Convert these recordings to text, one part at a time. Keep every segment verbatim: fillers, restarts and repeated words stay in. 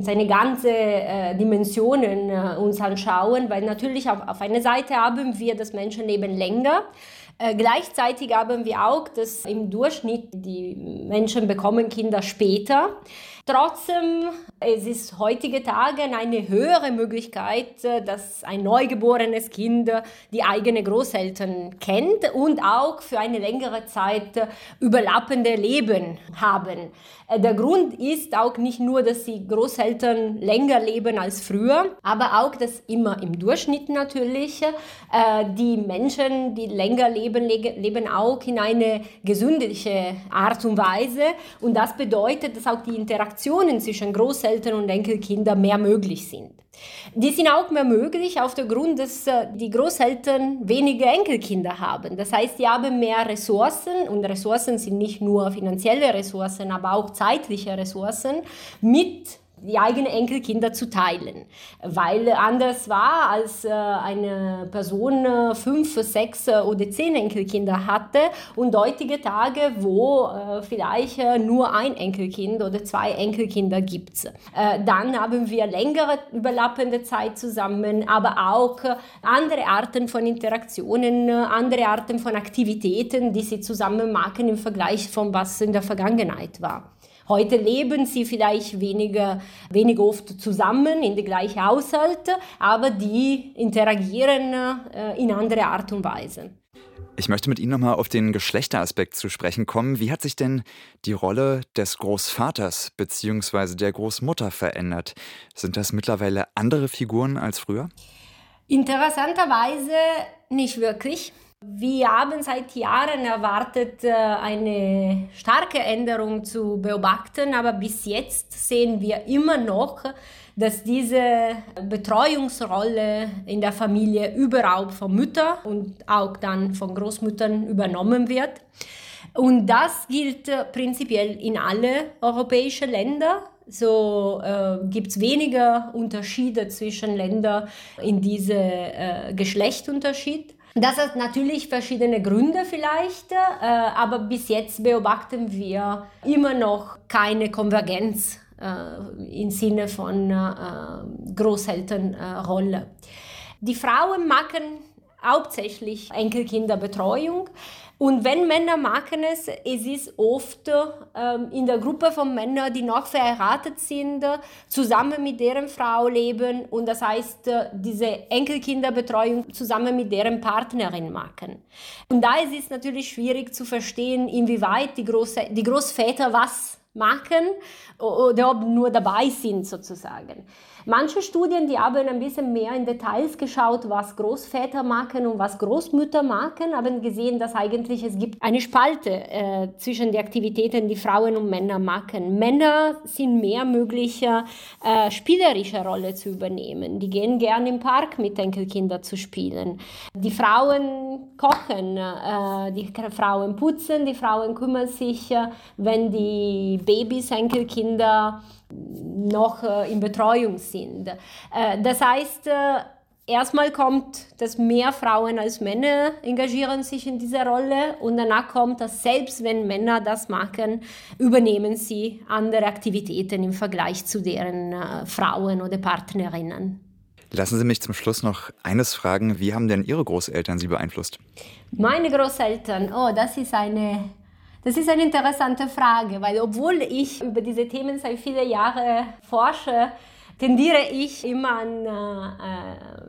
seine ganze äh, Dimensionen äh, uns anschauen, weil natürlich auf, auf einer Seite haben wir das Menschenleben länger. Äh, gleichzeitig haben wir auch, dass im Durchschnitt die Menschen bekommen Kinder später. Trotzdem, es ist heutige Tage eine höhere Möglichkeit, dass ein neugeborenes Kind die eigenen Großeltern kennt und auch für eine längere Zeit überlappende Leben haben. Der Grund ist auch nicht nur, dass die Großeltern länger leben als früher, aber auch, dass immer im Durchschnitt natürlich die Menschen, die länger leben, leben auch in eine gesündliche Art und Weise. Und das bedeutet, dass auch die Interaktion zwischen Großeltern und Enkelkindern mehr möglich sind. Die sind auch mehr möglich auf dem Grund, dass die Großeltern weniger Enkelkinder haben. Das heißt, die haben mehr Ressourcen und Ressourcen sind nicht nur finanzielle Ressourcen, aber auch zeitliche Ressourcen mit die eigenen Enkelkinder zu teilen. Weil anders war, als äh, eine Person äh, fünf, sechs äh, oder zehn Enkelkinder hatte und heutige Tage, wo äh, vielleicht äh, nur ein Enkelkind oder zwei Enkelkinder gibt. Äh, dann haben wir längere überlappende Zeit zusammen, aber auch äh, andere Arten von Interaktionen, äh, andere Arten von Aktivitäten, die sie zusammen machen im Vergleich von was in der Vergangenheit war. Heute leben sie vielleicht weniger, weniger oft zusammen in der gleichen Haushalt, aber die interagieren äh, in andere Art und Weise. Ich möchte mit Ihnen nochmal auf den Geschlechteraspekt zu sprechen kommen. Wie hat sich denn die Rolle des Großvaters bzw. der Großmutter verändert? Sind das mittlerweile andere Figuren als früher? Interessanterweise nicht wirklich. Wir haben seit Jahren erwartet, eine starke Änderung zu beobachten, aber bis jetzt sehen wir immer noch, dass diese Betreuungsrolle in der Familie überhaupt von Müttern und auch dann von Großmüttern übernommen wird. Und das gilt prinzipiell in alle europäischen Ländern. So äh, gibt es weniger Unterschiede zwischen Ländern in diesem äh, Geschlechtsunterschied. Das hat natürlich verschiedene Gründe vielleicht, äh, aber bis jetzt beobachten wir immer noch keine Konvergenz äh, im Sinne von äh, Großelternrolle. Die Frauen machen hauptsächlich Enkelkinderbetreuung. Und wenn Männer machen es, es ist oft ähm, in der Gruppe von Männern, die noch verheiratet sind, zusammen mit deren Frau leben und das heißt, diese Enkelkinderbetreuung zusammen mit deren Partnerin machen. Und da ist es natürlich schwierig zu verstehen, inwieweit die, Groß die Großväter was machen oder ob nur dabei sind sozusagen. Manche Studien, die haben ein bisschen mehr in Details geschaut, was Großväter machen und was Großmütter machen, haben gesehen, dass eigentlich es gibt eine Spalte äh, zwischen den Aktivitäten, die Frauen und Männer machen. Männer sind mehr möglich, äh, spielerische Rolle zu übernehmen. Die gehen gerne im Park mit Enkelkindern zu spielen. Die Frauen kochen, äh, die Frauen putzen, die Frauen kümmern sich, äh, wenn die Babys, Enkelkinder noch äh, in Betreuung sind. Äh, das heißt, äh, erstmal kommt, dass mehr Frauen als Männer engagieren sich in dieser Rolle und danach kommt, dass selbst wenn Männer das machen, übernehmen sie andere Aktivitäten im Vergleich zu deren äh, Frauen oder Partnerinnen. Lassen Sie mich zum Schluss noch eines fragen. Wie haben denn Ihre Großeltern Sie beeinflusst? Meine Großeltern, oh, das ist eine... Das ist eine interessante Frage, weil obwohl ich über diese Themen seit vielen Jahren forsche, tendiere ich immer an, äh,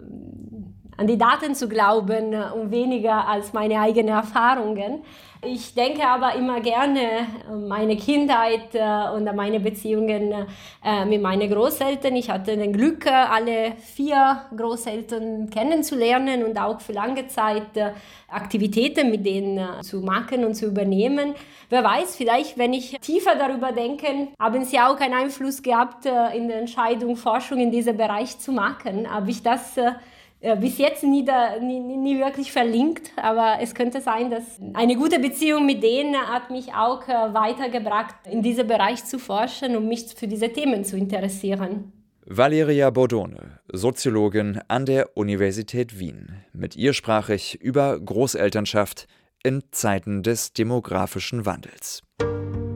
an die Daten zu glauben und weniger als meine eigenen Erfahrungen. Ich denke aber immer gerne an meine Kindheit und an meine Beziehungen mit meinen Großeltern. Ich hatte das Glück, alle vier Großeltern kennenzulernen und auch für lange Zeit Aktivitäten mit denen zu machen und zu übernehmen. Wer weiß, vielleicht, wenn ich tiefer darüber denke, haben sie auch einen Einfluss gehabt in der Entscheidung, Forschung in diesem Bereich zu machen. Habe ich das bis jetzt nie, da, nie, nie wirklich verlinkt, aber es könnte sein, dass eine gute Beziehung mit denen hat mich auch weitergebracht, in diesem Bereich zu forschen und mich für diese Themen zu interessieren. Valeria Bordone, Soziologin an der Universität Wien. Mit ihr sprach ich über Großelternschaft in Zeiten des demografischen Wandels.